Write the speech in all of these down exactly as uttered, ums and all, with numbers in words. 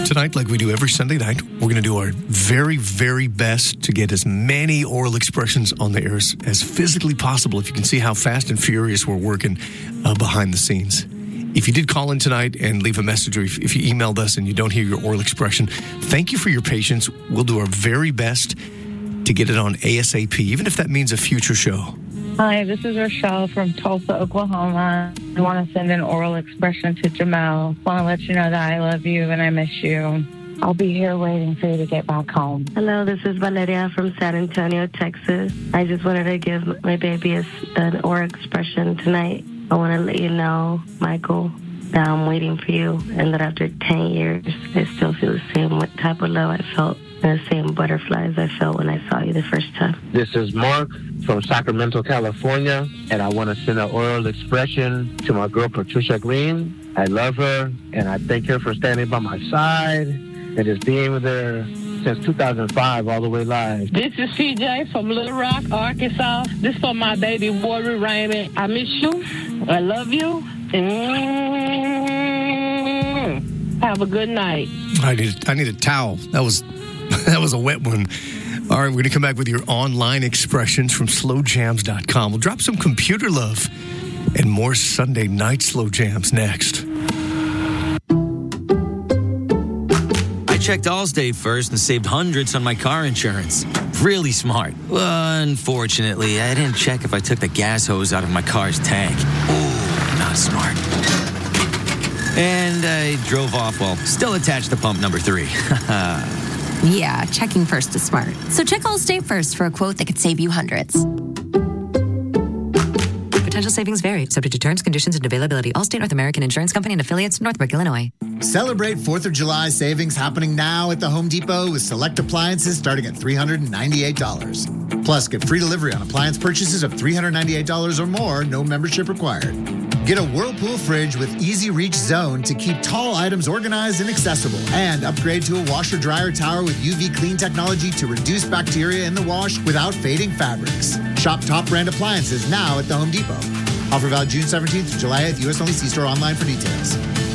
Tonight, like we do every Sunday night, we're going to do our very, very best to get as many oral expressions on the air as, as physically possible. If you can see how fast and furious we're working uh, behind the scenes. If you did call in tonight and leave a message, or if, if you emailed us and you don't hear your oral expression, thank you for your patience. We'll do our very best to get it on ASAP, even if that means a future show. Hi, this is Rochelle from Tulsa, Oklahoma. I want to send an oral expression to Jamel. I want to let you know that I love you and I miss you. I'll be here waiting for you to get back home. Hello, this is Valeria from San Antonio, Texas. I just wanted to give my baby a, an oral expression tonight. I want to let you know, Michael, that I'm waiting for you and that after ten years, I still feel the same type of love I felt and the same butterflies I felt when I saw you the first time. This is Mark from Sacramento, California, and I want to send an oral expression to my girl, Patricia Green. I love her, and I thank her for standing by my side and just being with her since two thousand five all the way live. This is C J from Little Rock, Arkansas. This is for my baby, Warren Raymond. I miss you. I love you. Mm-hmm. Have a good night. I need, I need a towel. That was... That was a wet one. All right, we're going to come back with your online expressions from slow jams dot com. We'll drop some computer love and more Sunday night slow jams next. I checked Allstate first and saved hundreds on my car insurance. Really smart. Well, unfortunately, I didn't check if I took the gas hose out of my car's tank. Ooh, not smart. And I drove off while still attached to pump number three. Yeah, checking first is smart. So check Allstate first for a quote that could save you hundreds. Potential savings vary, subject to terms, conditions, and availability. Allstate North American Insurance Company and affiliates, Northbrook, Illinois. Celebrate fourth of July savings happening now at the Home Depot with select appliances starting at three hundred ninety-eight dollars. Plus, get free delivery on appliance purchases of three hundred ninety-eight dollars or more, no membership required. Get a Whirlpool fridge with Easy Reach Zone to keep tall items organized and accessible. And upgrade to a washer-dryer tower with U V clean technology to reduce bacteria in the wash without fading fabrics. Shop top brand appliances now at the Home Depot. Offer valid June seventeenth to July eighth. U S only. See store online for details.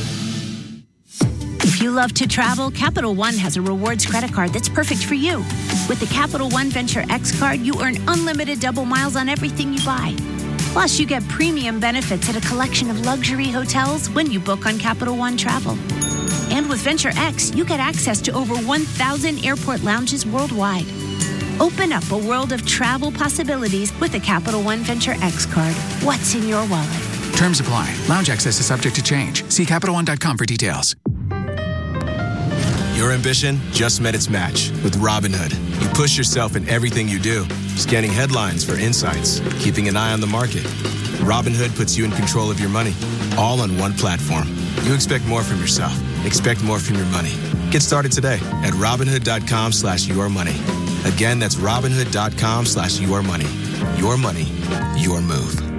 If you love to travel, Capital One has a rewards credit card that's perfect for you. With the Capital One Venture X card, you earn unlimited double miles on everything you buy. Plus, you get premium benefits at a collection of luxury hotels when you book on Capital One Travel. And with Venture X, you get access to over one thousand airport lounges worldwide. Open up a world of travel possibilities with the Capital One Venture X card. What's in your wallet? Terms apply. Lounge access is subject to change. See Capital One dot com for details. Your ambition just met its match with Robinhood. You push yourself in everything you do, scanning headlines for insights, keeping an eye on the market. Robinhood puts you in control of your money, all on one platform. You expect more from yourself. Expect more from your money. Get started today at Robinhood dot com slash your money. Again, that's Robinhood dot com slash your money. Your money, your move.